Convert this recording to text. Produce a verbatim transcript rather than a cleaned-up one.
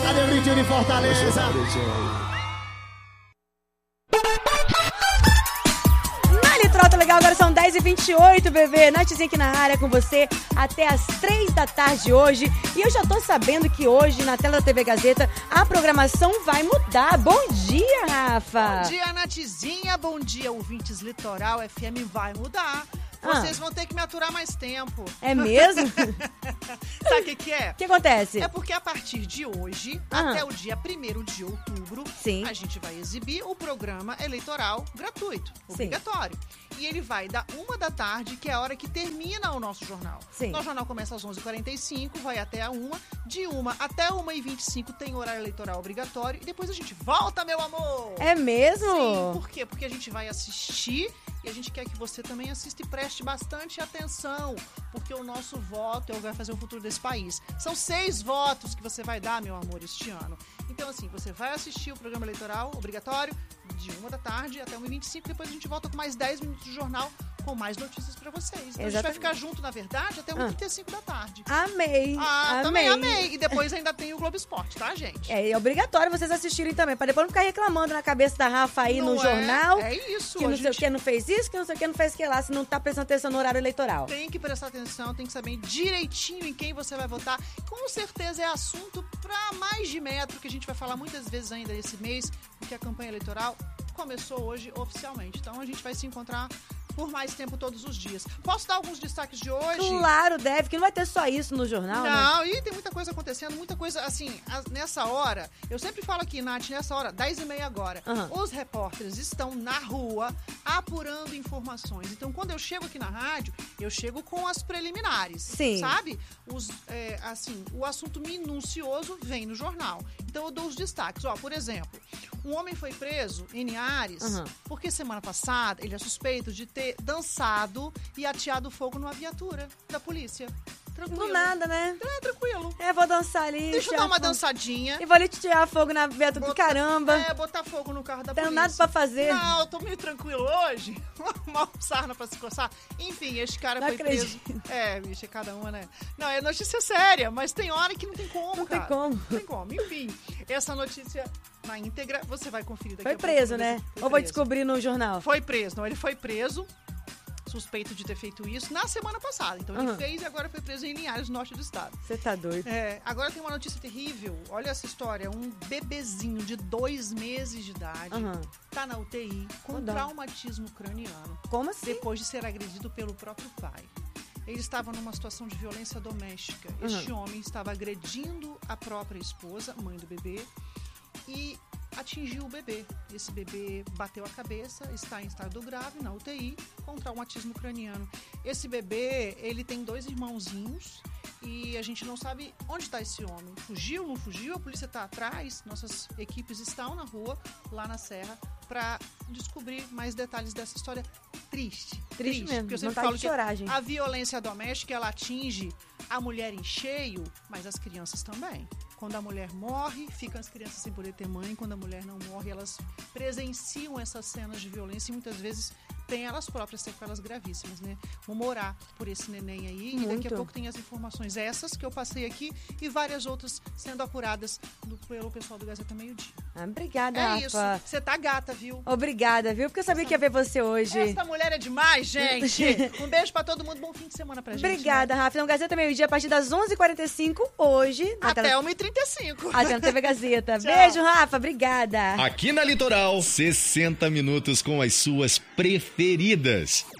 Cadê o Britinho de Fortaleza? Trota legal, agora são dez e vinte e oito, bebê. Nathzinha aqui na área com você até as três da tarde hoje. E eu já tô sabendo que hoje, na tela da T V Gazeta, a programação vai mudar. Bom dia, Rafa. Bom dia, Nathzinha. Bom dia, ouvintes Litoral F M. Vai mudar. Vocês ah. vão ter que me aturar mais tempo. É mesmo? Sabe o que, que é? O que acontece? É porque a partir de hoje, ah. até o dia primeiro de outubro, Sim. a gente vai exibir o programa eleitoral gratuito, obrigatório. Sim. E ele vai da uma da tarde, que é a hora que termina o nosso jornal. Sim. Nosso jornal começa às onze e quarenta e cinco, vai até a uma. De uma até uma e vinte e cinco tem horário eleitoral obrigatório. E depois a gente volta, meu amor! É mesmo? Sim, por quê? Porque a gente vai assistir e a gente quer que você também assista e preste bastante atenção. Porque o nosso voto é o que vai fazer o futuro desse país. São seis votos que você vai dar, meu amor, este ano. Então, assim, você vai assistir o programa eleitoral obrigatório de uma da tarde até uma e vinte e cinco. Depois a gente volta com mais dez minutos de jornal com mais notícias pra vocês. Então, exatamente. A gente vai ficar junto, na verdade, até uma e trinta e cinco da tarde. Amei. Ah, amei. também amei. E depois ainda tem o Globo Esporte, tá, gente? É, é obrigatório vocês assistirem também, pra depois não ficar reclamando na cabeça da Rafa aí não no é, jornal. É isso. Que não gente... sei o que não fez isso, que não sei o que não fez o que lá, se não tá prestando atenção no horário eleitoral. Tem que prestar atenção, tem que saber direitinho em quem você vai votar. Com certeza é assunto pra mais de metro, que a gente vai falar muitas vezes ainda esse mês, porque a campanha eleitoral começou hoje oficialmente. Então a gente vai se encontrar por mais tempo todos os dias. Posso dar alguns destaques de hoje? Claro, deve, que não vai ter só isso no jornal, Não, né? E tem muita coisa acontecendo, muita coisa, assim, nessa hora, eu sempre falo aqui, Nath, nessa hora, dez e meia agora, uhum. os repórteres estão na rua apurando informações. Então, quando eu chego aqui na rádio, eu chego com as preliminares, Sim. sabe? Os, é, assim, o assunto minucioso vem no jornal. Então, eu dou os destaques. Ó, por exemplo, um homem foi preso em Linhares, uhum. porque semana passada ele é suspeito de ter dançado e ateado fogo numa viatura da polícia. Tranquilo. Do nada, né? É, tranquilo. É, vou dançar ali. Deixa eu dar uma fogo. dançadinha. E vou ali tirar fogo na viatura do caramba. É, botar fogo no carro da Tem polícia. nada pra fazer. Não, eu tô meio tranquilo hoje. Uma sarna pra se coçar. Enfim, este cara não foi acredito. preso. É, bicho, é cada uma, né? Não, é notícia séria, mas tem hora que não tem como, não cara. Não tem como. Não tem como. Enfim, essa notícia na íntegra você vai conferir daqui foi a pouco. Preso, né? Foi Ou vou descobrir no jornal? Foi preso. Não, ele foi preso. Suspeito de ter feito isso na semana passada. Então ele uhum. fez e agora foi preso em Linhares, norte do estado. Você tá doido. É, agora tem uma notícia terrível. Olha essa história. Um bebezinho de dois meses de idade uhum. tá na U T I com Não traumatismo craniano. Como assim? Depois de ser agredido pelo próprio pai. Ele estava numa situação de violência doméstica. Uhum. Este homem estava agredindo a própria esposa, mãe do bebê, e atingiu o bebê. Esse bebê bateu a cabeça, está em estado grave na U T I com traumatismo craniano. Esse bebê, ele tem dois irmãozinhos e a gente não sabe onde está esse homem. Fugiu, não fugiu? A polícia está atrás. Nossas equipes estão na rua, lá na Serra, para descobrir mais detalhes dessa história triste. Triste, triste mesmo. Porque eu sempre não falo tá de que chorar, gente. A violência doméstica, ela atinge a mulher em cheio, mas as crianças também. Quando a mulher morre, ficam as crianças sem poder ter mãe. Quando a mulher não morre, elas presenciam essas cenas de violência e muitas vezes têm elas próprias sequelas gravíssimas, né? Vamos orar por esse neném aí. Muito. E daqui a pouco tem as informações essas que eu passei aqui e várias outras sendo apuradas do, pelo pessoal do Gazeta Meio Dia. Ah, obrigada, é Rafa. É isso. Você tá gata, viu? Obrigada, viu? Porque eu sabia Essa... que ia ver você hoje. Essa mulher é demais, gente. Um beijo pra todo mundo. Bom fim de semana pra gente. Obrigada, né? Rafa. Então, Gazeta Meio Dia, a partir das onze e quarenta e cinco, hoje. Até tela... uma e trinta e cinco. Até na T V Gazeta. Beijo, Rafa. Obrigada. Aqui na Litoral, sessenta minutos com as suas preferidas.